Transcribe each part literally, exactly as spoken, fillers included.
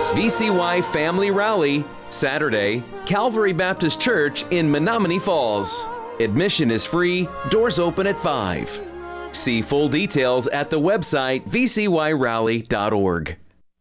is V C Y Family Rally, Saturday, Calvary Baptist Church in Menominee Falls. Admission is free, doors open at five. See full details at the website v c y rally dot org.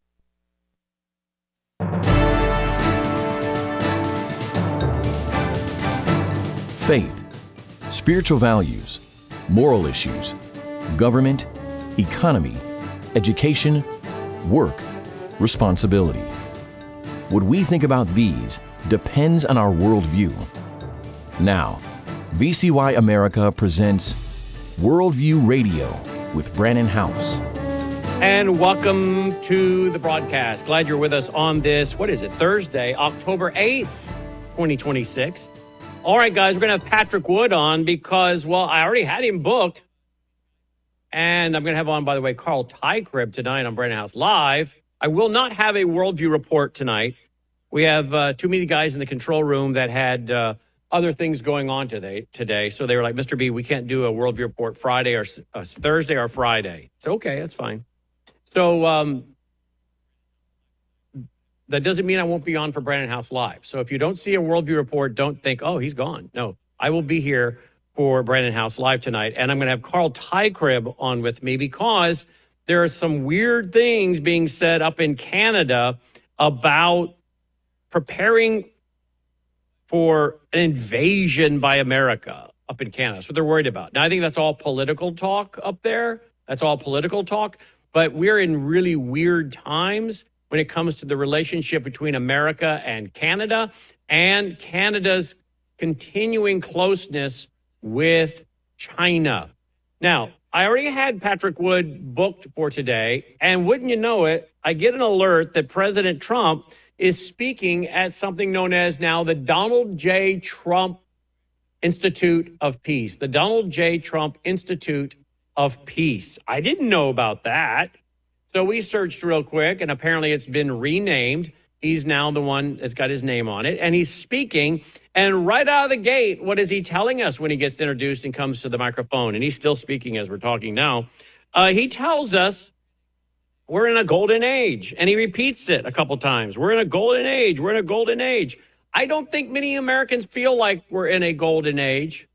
Faith, spiritual values, moral issues, government, economy, education, work, responsibility. What we think about these depends on our worldview. Now, V C Y America presents Worldview Radio with Brannon Howse. And welcome to the broadcast. Glad you're with us on this, what is it, Thursday, October eighth, twenty twenty-six. All right, guys, we're going to have Patrick Wood on because, well, I already had him booked. And I'm going to have on, by the way, Carl Tykrib tonight on Brannon Howse Live. I will not have a worldview report tonight. We have uh, too many guys in the control room that had uh, other things going on today. Today, so they were like, Mister B, we can't do a worldview report Friday or uh, Thursday or Friday. It's okay, that's fine. So um, that doesn't mean I won't be on for Brannon Howse Live. So if you don't see a worldview report, don't think, oh, he's gone. No, I will be here for Brannon Howse Live tonight, and I'm going to have Carl Tykrib on with me because there are some weird things being said up in Canada about preparing for an invasion by America up in Canada. That's what they're worried about. Now, I think that's all political talk up there. That's all political talk. But we're in really weird times when it comes to the relationship between America and Canada and Canada's continuing closeness with China. Now, I already had Patrick Wood booked for today, and wouldn't you know it, I get an alert that President Trump is speaking at something known as now the Donald J. Trump Institute of Peace. The Donald J. Trump Institute of Peace. I didn't know about that. So we searched real quick, and apparently it's been renamed. He's now the one that's got his name on it, and he's speaking. And right out of the gate, what is he telling us when he gets introduced and comes to the microphone? And he's still speaking as we're talking now. Uh, he tells us we're in a golden age, and he repeats it a couple times. We're in a golden age. We're in a golden age. I don't think many Americans feel like we're in a golden age.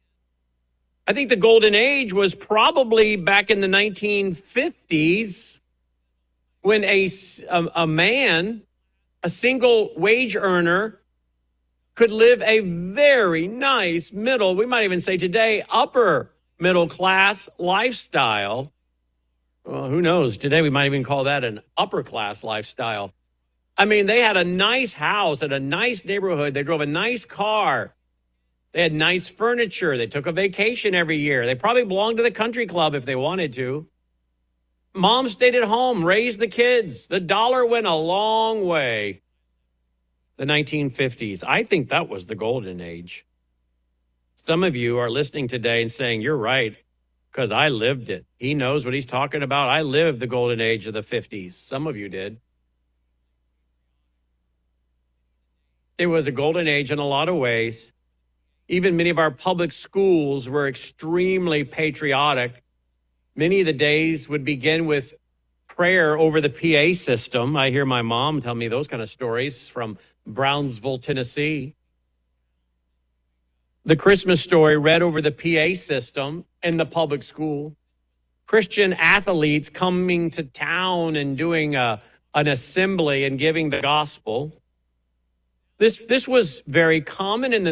I think the golden age was probably back in the nineteen fifties when a, a, a man, a single wage earner, could live a very nice middle, we might even say today, upper middle class lifestyle. Well, who knows? Today we might even call that an upper class lifestyle. I mean, they had a nice house at a nice neighborhood. They drove a nice car. They had nice furniture. They took a vacation every year. They probably belonged to the country club if they wanted to. Mom stayed at home, raised the kids. The dollar went a long way. The nineteen fifties. I think that was the golden age. Some of you are listening today and saying, you're right, because I lived it. He knows what he's talking about. I lived the golden age of the fifties. Some of you did. It was a golden age in a lot of ways. Even many of our public schools were extremely patriotic. Many of the days would begin with prayer over the P A system. I hear my mom tell me those kind of stories from Brownsville, Tennessee. The Christmas story read over the P A system in the public school. Christian athletes coming to town and doing a, an assembly and giving the gospel. This, this was very common in the